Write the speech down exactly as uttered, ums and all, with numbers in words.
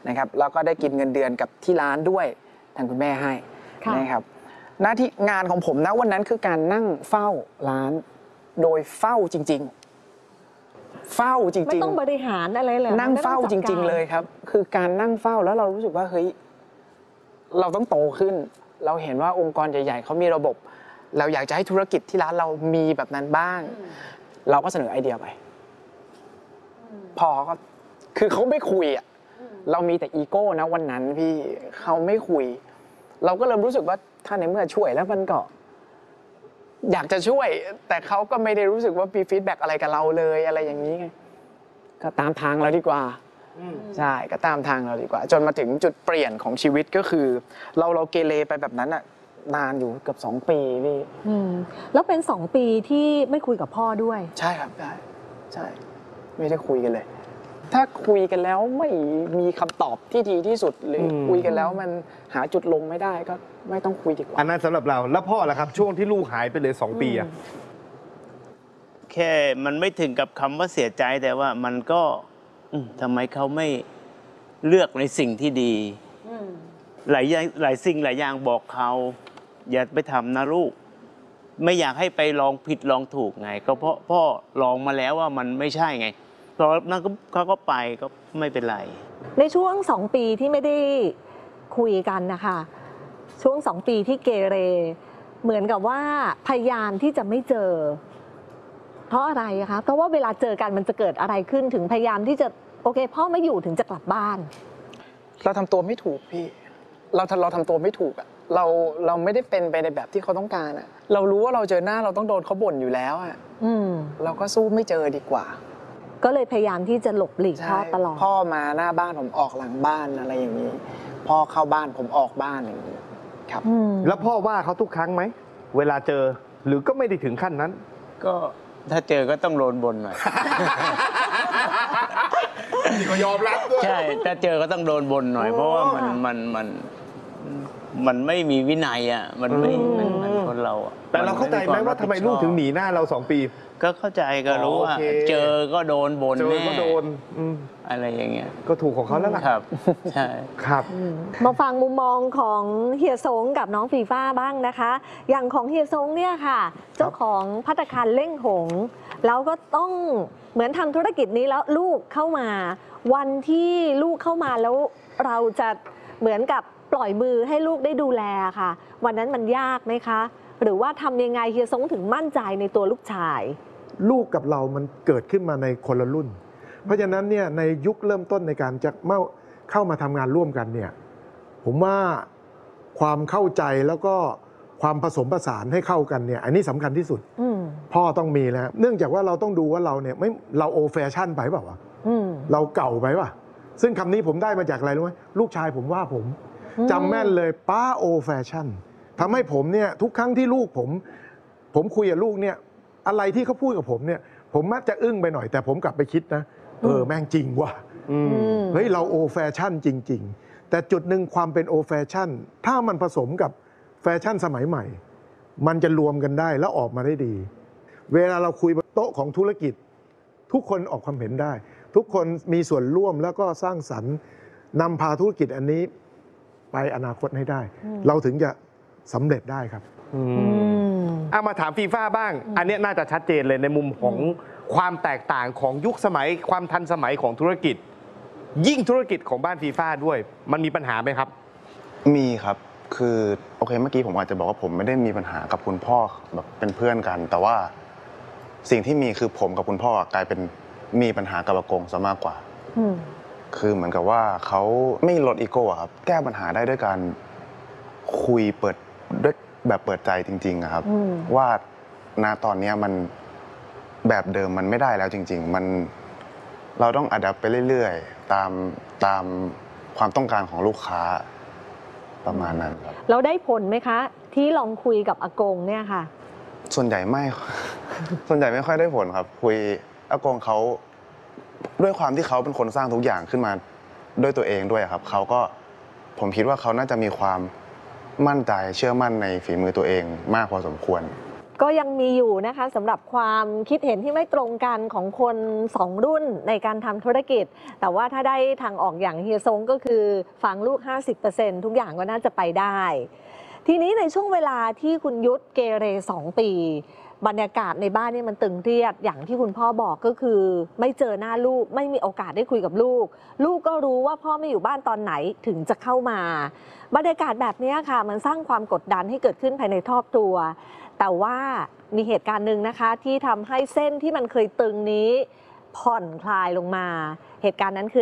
นะครับแล้วก็ได้กินเงินเดือนกับที่ร้านด้วยทางคุณแม่ให้นะครับหน้าที่งานของผมนะวันนั้นคือการนั่งเฝ้าร้านโดยเฝ้าจริงๆเฝ้าจริงๆไม่ต้องบริหารอะไรเลยนั่งเฝ้าจริงๆเลยครับคือการนั่งเฝ้าแล้วเรารู้สึกว่าเฮ้ยเราต้องโตขึ้นเราเห็นว่าองค์กรใหญ่ๆเขามีระบบเราอยากจะให้ธุรกิจที่ร้านเรามีแบบนั้นบ้างเราก็เสนอไอเดียไปพอก็คือเขาไม่คุยอ่ะเรามีแต่อีโก้นะวันนั้นพี่เขาไม่คุยเราก็เริ่มรู้สึกว่าถ้าในเมื่อช่วยแล้วมันก็อยากจะช่วยแต่เขาก็ไม่ได้รู้สึกว่ามีฟีดแบ็กอะไรกับเราเลยอะไรอย่างนี้ไงก็ตามทางเราดีกว่าใช่ก็ตามทางเราดีกว่าจนมาถึงจุดเปลี่ยนของชีวิตก็คือเราเราเกเรไปแบบนั้นอ่ะนานอยู่เกือบสองปีพี่แล้วเป็นสองปีที่ไม่คุยกับพ่อด้วยใช่ครับใช่ใช่ไม่ได้คุยกันเลยถ้าคุยกันแล้วไม่มีคำตอบที่ดีที่สุดหรือคุยกันแล้วมันหาจุดลงไม่ได้ก็ไม่ต้องคุยดีกว่าอันนั้นสำหรับเราแล้วพ่อล่ะครับช่วงที่ลูกหายไปเลยสองปีอะแค่มันไม่ถึงกับคำว่าเสียใจแต่ว่ามันก็ทำไมเขาไม่เลือกในสิ่งที่ดีหลายหลายสิ่งหลายอย่างบอกเขาอย่าไปทำนะลูกไม่อยากให้ไปลองผิดลองถูกไงก็เพราะพ่อลองมาแล้วว่ามันไม่ใช่ไงตอนนั้นเขาก็ไปก็ไม่เป็นไรในช่วงสองปีที่ไม่ได้คุยกันนะคะช่วงสองปีที่เกเรเหมือนกับว่าพยายามที่จะไม่เจอเพราะอะไรคะเพราะว่าเวลาเจอกันมันจะเกิดอะไรขึ้นถึงพยายามที่จะโอเคพ่อไม่อยู่ถึงจะกลับบ้านเราทำตัวไม่ถูกพี่เราเราทำตัวไม่ถูกอะเราเราไม่ได้เป็นไปในแบบที่เขาต้องการอะเรารู้ว่าเราเจอหน้าเราต้องโดนเขาบ่นอยู่แล้วอะเราก็สู้ไม่เจอดีกว่าก็เลยพยายามที่จะหลบหลีกพ่อตลอดพ่อมาหน้าบ้านผมออกหลังบ้านอะไรอย่างนี้พ่อเข้าบ้านผมออกบ้านอย่างนี้ครับแล้วพ่อว่าเขาทุกครั้งไหมเวลาเจอหรือก็ไม่ได้ถึงขั้นนั้นก็ถ้าเจอก็ต้องโดนบ่นหน่อยนี่ก็ยอมรับด้วยใช่ถ้าเจอก็ต้องโดนบ่นหน่อยเพราะว่ามันมันมันมันไม่มีวินัยอ่ะมันไม่เหมือนคนเราอ่ะแต่เราเข้าใจไหมว่าทำไมลูกถึงหนีหน้าเราสองปีก็เข้าใจก็รู้ว่าเจอก็โดนบ่นแม่ก็โดนอะไรอย่างเงี้ยก็ถูกของเขาแล้วล่ะครับใช่ครับมาฟังมุมมองของเฮียสงกับน้องฟีฟ้าบ้างนะคะอย่างของเฮียสงเนี่ยค่ะเจ้าของภัตตาคารเล่งหงแล้วก็ต้องเหมือนทำธุรกิจนี้แล้วลูกเข้ามาวันที่ลูกเข้ามาแล้วเราจะเหมือนกับปล่อยมือให้ลูกได้ดูแลค่ะวันนั้นมันยากไหมคะหรือว่าทำยังไงเฮียสงถึงมั่นใจในตัวลูกชายลูกกับเรามันเกิดขึ้นมาในคนละรุ่นเพราะฉะนั้นเนี่ยในยุคเริ่มต้นในการจะเข้ามาทำงานร่วมกันเนี่ยผมว่าความเข้าใจแล้วก็ความผสมผสานให้เข้ากันเนี่ยอันนี้สำคัญที่สุดพ่อต้องมีแล้วเนื่องจากว่าเราต้องดูว่าเราเนี่ยไม่เราโอแฟชั่นไปเปล่าวะเราเก่าไปป่ะซึ่งคำนี้ผมได้มาจากอะไรรู้ไหมลูกชายผมว่าผมจำแม่นเลยป้าโอแฟชั่นทำให้ผมเนี่ยทุกครั้งที่ลูกผมผมคุยกับลูกเนี่ยอะไรที่เขาพูดกับผมเนี่ยผมมักจะอึ้งไปหน่อยแต่ผมกลับไปคิดนะเออแม่งจริงว่ะเฮ้ยเราโอแฟชั่นจริงๆแต่จุดหนึ่งความเป็นโอแฟชั่นถ้ามันผสมกับแฟชั่นสมัยใหม่มันจะรวมกันได้แล้วออกมาได้ดีเวลาเราคุยบนโต๊ะของธุรกิจทุกคนออกความเห็นได้ทุกคนมีส่วนร่วมแล้วก็สร้างสรรค์นำพาธุรกิจอันนี้ไปอนาคตให้ได้เราถึงจะสำเร็จได้ครับเอามาถามฟีฟ่าบ้างอันนี้น่าจะชัดเจนเลยในมุมของความแตกต่างของยุคสมัยความทันสมัยของธุรกิจยิ่งธุรกิจของบ้านฟีฟ่าด้วยมันมีปัญหาไหมครับมีครับคือโอเคเมื่อกี้ผมอาจจะบอกว่าผมไม่ได้มีปัญหากับคุณพ่อแบบเป็นเพื่อนกันแต่ว่าสิ่งที่มีคือผมกับคุณพ่อกลายเป็นมีปัญหากับอากงซะมากกว่าคือเหมือนกับว่าเขาไม่ลดอีโก้ครับแก้ปัญหาได้ด้วยการคุยเปิดด้วยแบบเปิดใจจริงๆครับว่าณตอนนี้มันแบบเดิมมันไม่ได้แล้วจริงๆมันเราต้องอัดแอปไปเรื่อยๆตามตามความต้องการของลูกค้าประมาณนั้นครับเราได้ผลไหมคะที่ลองคุยกับอากงเนี่ยค่ะส่วนใหญ่ไม่ส่วนใหญ่ไม่ค่อยได้ผลครับคุยอากงเขาด้วยความที่เขาเป็นคนสร้างทุกอย่างขึ้นมาด้วยตัวเองด้วยครับเขาก็ผมคิดว่าเขาน่าจะมีความมั่นใจเชื่อมั่นในฝีมือตัวเองมากพอสมควรก็ยังมีอยู่นะคะสำหรับความคิดเห็นที่ไม่ตรงกันของคนสองรุ่นในการทำธุรกิจ แต่ว่าถ้าได้ทางออกอย่างเฮียซงก็คือฟังลูก ห้าสิบเปอร์เซ็นต์ ทุกอย่างก็น่าจะไปได้ ทีนี้ในช่วงเวลาที่คุณยุทธเกเรสองปีบรรยากาศในบ้านนี่มันตึงเครียดอย่างที่คุณพ่อบอกก็คือไม่เจอหน้าลูกไม่มีโอกาสได้คุยกับลูกลูกก็รู้ว่าพ่อไม่อยู่บ้านตอนไหนถึงจะเข้ามาบรรยากาศแบบนี้ค่ะมันสร้างความกดดันให้เกิดขึ้นภายในครอบครัวแต่ว่ามีเหตุการณ์หนึ่งนะคะที่ทำให้เส้นที่มันเคยตึงนี้ผ่อนคลายลงมาเหตุการณ์นั้นคือ